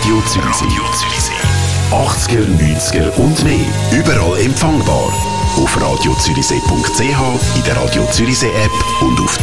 Radio Zürichsee. 80er, 90er und mehr. Überall empfangbar. Auf radiozürichsee.ch, in der Radio Zürichsee App und auf